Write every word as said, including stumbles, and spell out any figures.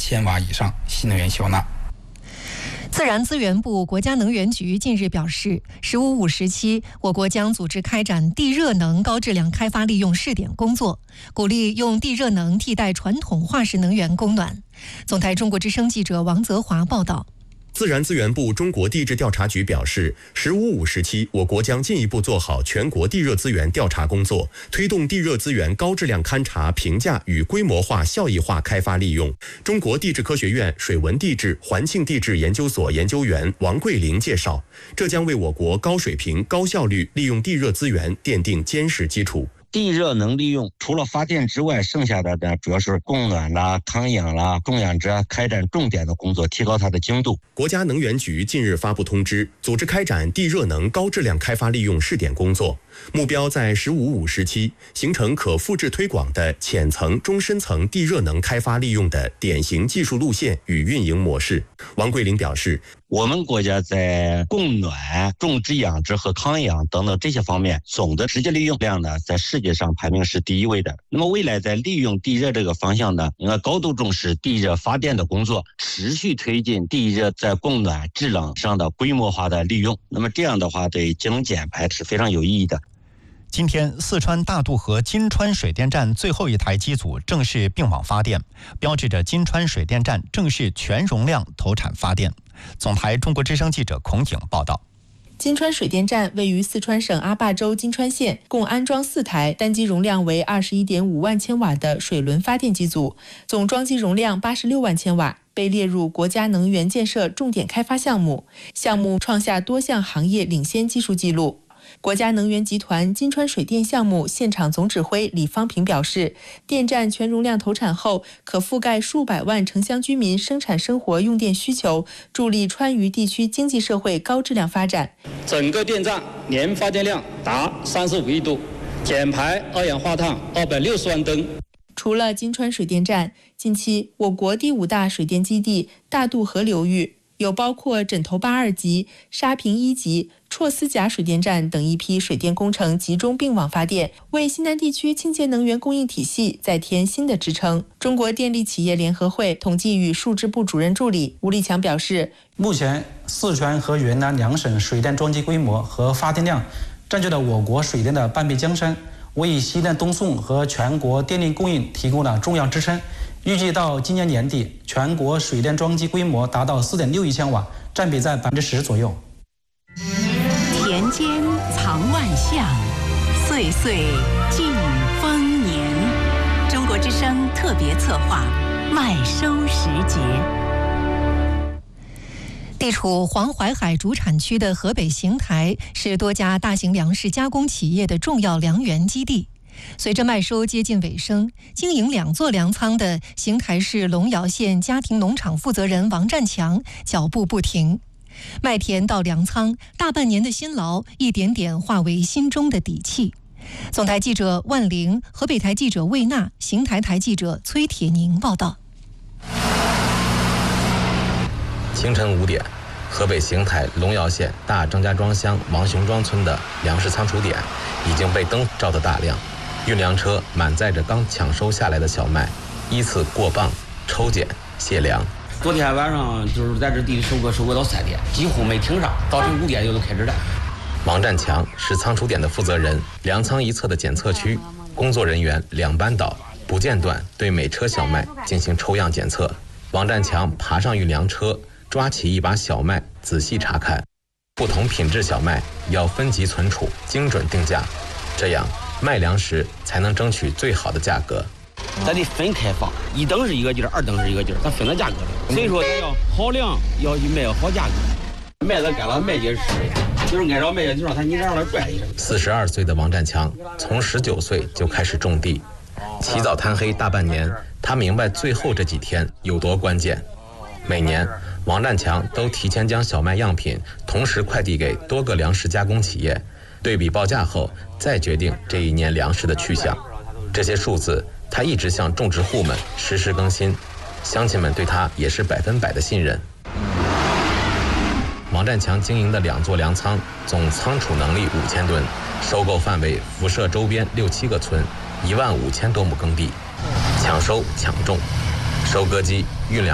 千瓦以上新能源消纳。 自然资源部、国家能源局近日表示，十五五时期，我国将组织开展地热能高质量开发利用试点工作，鼓励用地热能替代传统化石能源供暖。总台中国之声记者王泽华报道。 自然资源部中国地质调查局表示，十五五时期，我国将进一步做好全国地热资源调查工作，推动地热资源高质量勘查、评价与规模化、效益化开发利用。中国地质科学院水文地质环境地质研究所研究员王桂玲介绍，这将为我国高水平、高效率利用地热资源奠定坚实基础。 地热能利用除了发电之外，剩下的呢主要是供暖啦、康养啦、供养者开展重点的工作，提高它的精度。 国家能源局近日发布通知，组织开展地热能高质量开发利用试点工作，目标在十五五时期形成可复制推广的浅层、中深层地热能开发利用的典型技术路线与运营模式。王桂玲表示， 我们国家在供暖、种植养殖和康养等等这些方面，总的直接利用量呢，在世界上排名是第一位的。那么未来在利用地热这个方向呢，应该高度重视地热发电的工作，持续推进地热在供暖、制冷上的规模化的利用。那么这样的话，对节能减排是非常有意义的。 今天，四川大渡河金川水电站最后一台机组正式并网发电，标志着金川水电站正式全容量投产发电。总台中国之声记者孔颖报道。 金川水电站位于四川省阿坝州金川县，共安装四台单机容量为 二十一点五万千瓦的水轮发电机组，总装机容量八十六万千瓦，被列入国家能源建设重点开发项目，项目创下多项行业领先技术记录。国家能源集团金川水电项目现场总指挥李方平表示，电站全容量投产后，可覆盖数百万城乡居民生产生活用电需求，助力川渝地区经济社会高质量发展。 整个电站年发电量达三十五亿度，减排二氧化碳二百六十万吨。 除了金川水电站，近期我国第五大水电基地大渡河流域有包括枕头坝二级、沙坪一级、绰斯甲水电站等一批水电工程集中并网发电，为西南地区清洁能源供应体系再添新的支撑。中国电力企业联合会统计与数支部主任助理吴立强表示， 目前四川和云南两省水电装机规模和发电量占据了我国水电的半壁江山，为西南东送和全国电力供应提供了重要支撑。预计到今年年底，全国水电装机规模达到 四点六亿千瓦，占比在百分之十左右。 田间藏万象，岁岁尽丰年。中国之声特别策划麦收时节。 地处黄淮海主产区的河北邢台是多家大型粮食加工企业的重要粮源基地。随着麦收接近尾声，经营两座粮仓的邢台市龙窑县家庭农场负责人王占强脚步不停。麦田到粮仓，大半年的辛劳一点点化为心中的底气。总台记者万玲、河北台记者魏娜、邢台台记者崔铁宁报道。 清晨五点，河北邢台龙窑县大张家庄乡王雄庄村的粮食仓储点已经被灯照得大亮。运粮车满载着刚抢收下来的小麦，依次过磅、抽检、卸粮。 昨天晚上就是在这地里收割，收割到三点，几乎没停上，早晨五点就都开始了。 王占强是仓储点的负责人，粮仓一侧的检测区，工作人员两班倒，不间断对每车小麦进行抽样检测。王占强爬上运粮车，抓起一把小麦仔细查看，不同品质小麦要分级存储，精准定价，这样卖粮食才能争取最好的价格。 咱得分开放，一等是一个劲儿，二等是一个劲儿，咱分了价格的。所以说，咱要好量，要去卖好价格。麦子干了，麦秸吃，就是按照麦秸就让它你让它拽一声。 四十二岁的王占强从十九岁就开始种地，起早贪黑大半年，他明白最后这几天有多关键。每年，王占强都提前将小麦样品同时快递给多个粮食加工企业，对比报价后再决定这一年粮食的去向。这些数字他一直向种植户们实时更新，乡亲们对他也是百分百的信任。王占强经营的两座粮仓总仓储能力五千吨，收购范围辐射周边六七个村，一万五千多亩耕地，抢收抢种，收割机运粮